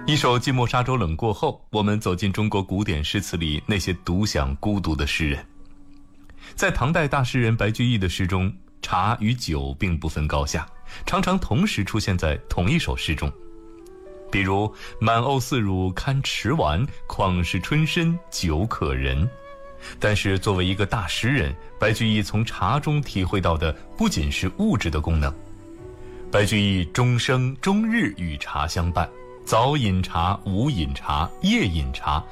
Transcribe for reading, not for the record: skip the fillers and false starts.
一首《寂寞沙洲冷》过后，我们走进中国古典诗词里那些独享孤独的诗人。在唐代大诗人白居易的诗中，茶与酒并不分高下，常常同时出现在同一首诗中。比如满瓯似乳堪池丸，况是春深酒可人。但是作为一个大诗人，白居易从茶中体会到的不仅是物质的功能。白居易终生终日与茶相伴，早饮茶、午饮茶、夜饮茶，